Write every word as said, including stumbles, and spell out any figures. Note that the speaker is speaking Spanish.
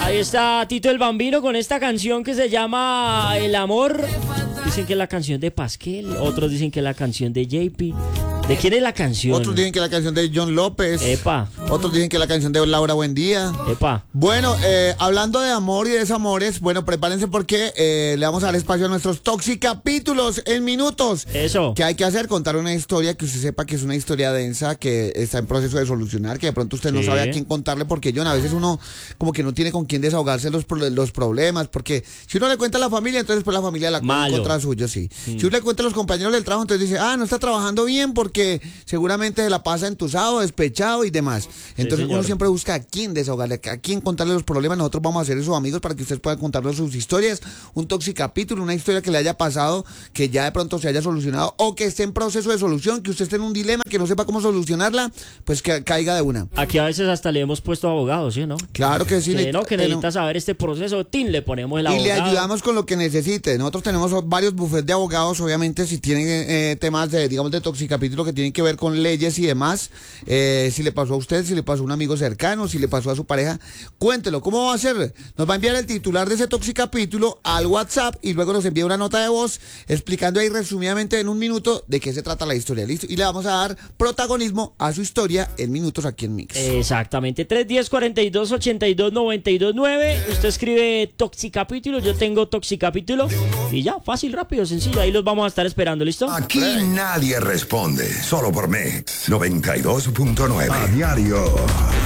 Ahí está Tito el Bambino con esta canción que se llama El Amor. Dicen que es la canción de Pasquel, otros dicen que es la canción de J P. ¿De quién es la canción? Otros dicen que es la canción de John López. Epa. Otros dicen que es la canción de Laura Buendía. Epa. Bueno, eh, hablando de amor y desamores, bueno, prepárense porque eh, le vamos a dar espacio a nuestros toxicapítulos en minutos. Eso. ¿Qué hay que hacer? Contar una historia que usted sepa que es una historia densa, que está en proceso de solucionar, que de pronto usted no Sí. sabe a quién contarle, porque John, a veces uno como que no tiene con quién desahogarse los, pro- los problemas, porque si uno le cuenta a la familia, entonces pues la familia la cuenta en Malo. contra suyo, sí. Si uno le cuenta a los compañeros del trabajo, entonces dice, ah, no está trabajando bien porque seguramente se la pasa entusado, despechado y demás. Entonces señor. uno siempre busca a quién desahogarle, a quién contarle los problemas. Nosotros vamos a ser sus amigos para que ustedes puedan contarnos sus historias, un toxicapítulo, una historia que le haya pasado, que ya de pronto se haya solucionado o que esté en proceso de solución, que usted esté en un dilema, que no sepa cómo solucionarla, pues que caiga de una. Aquí a veces hasta le hemos puesto abogados, ¿sí, no? Claro que sí. Que no, que necesita- necesita saber este proceso, tin, le ponemos el Y abogado. le ayudamos con lo que necesite. Nosotros tenemos varios bufetes de abogados, obviamente, si tienen eh, temas de, digamos, de toxicapítulo que tienen que ver con leyes y demás. Eh, si le pasó a usted, si le pasó a un amigo cercano, si le pasó a su pareja, cuéntelo. ¿Cómo va a hacer? Nos va a enviar el titular de ese toxicapítulo al WhatsApp y luego nos envía una nota de voz explicando ahí resumidamente en un minuto de qué se trata la historia. ¿Listo? Y le vamos a dar protagonismo a su historia en minutos aquí en Mix. Exactamente, tres uno cero, cuarenta y dos, ochenta y dos, noventa y dos, nueve. Usted escribe toxicapítulo, yo tengo toxicapítulo. Y ya, fácil, rápido, sencillo. Ahí los vamos a estar esperando, ¿listo? Aquí nadie responde, solo por Mix noventa y dos punto nueve. A diario.